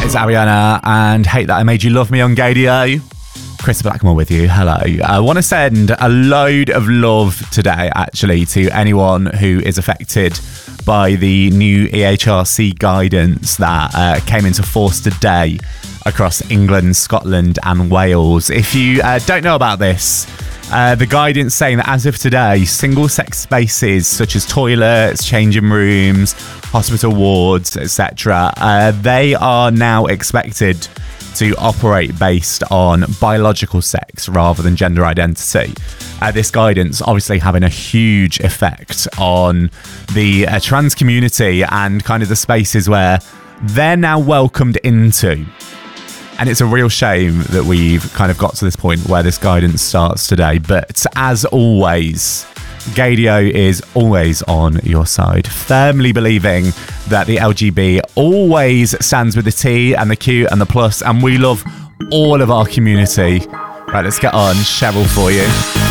It's Ariana and Hate That I Made You Love Me on Gadio. Chris Blackmore with you. Hello. I want to send a load of love today, actually, to anyone who is affected by the new EHRC guidance that came into force today across England, Scotland and Wales. If you don't know about this, the guidance saying that as of today, single-sex spaces such as toilets, changing rooms, hospital wards, etc., they are now expected to operate based on biological sex rather than gender identity. This guidance obviously having a huge effect on the trans community and kind of the spaces where they're now welcomed into. And it's a real shame that we've kind of got to this point where this guidance starts today. But as always, Gadio is always on your side, firmly believing that the LGB always stands with the T and the Q and the plus, and we love all of our community. Right, let's get on Cheryl for you.